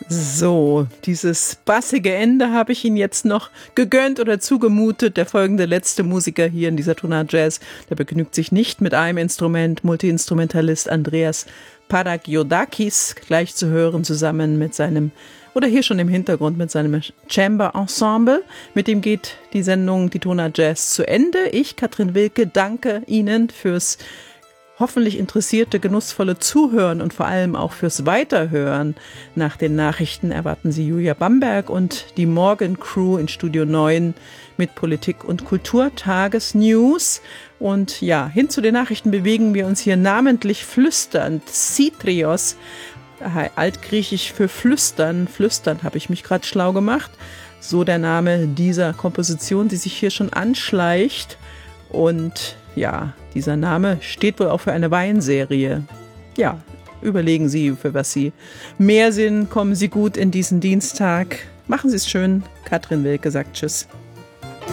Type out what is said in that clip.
So, dieses bassige Ende habe ich Ihnen jetzt noch gegönnt oder zugemutet. Der folgende letzte Musiker hier in dieser Tonart Jazz, der begnügt sich nicht mit einem Instrument. Multiinstrumentalist Andreas Paragiodakis, gleich zu hören zusammen mit seinem, oder hier schon im Hintergrund mit seinem Chamber Ensemble. Mit dem geht die Sendung Die Tonart Jazz zu Ende. Ich, Katrin Wilke, danke Ihnen fürs hoffentlich interessierte, genussvolle Zuhören und vor allem auch fürs Weiterhören. Nach den Nachrichten erwarten Sie Julia Bamberg und die Morgen-Crew in Studio 9 mit Politik- und Kulturtagesnews. Und ja, hin zu den Nachrichten bewegen wir uns hier namentlich flüsternd. Citrios, altgriechisch für flüstern. Flüstern habe ich mich gerade schlau gemacht. So der Name dieser Komposition, die sich hier schon anschleicht. Und ja, dieser Name steht wohl auch für eine Weinserie. Ja, überlegen Sie, für was Sie mehr sind. Kommen Sie gut in diesen Dienstag. Machen Sie es schön. Katrin Wilke sagt Tschüss.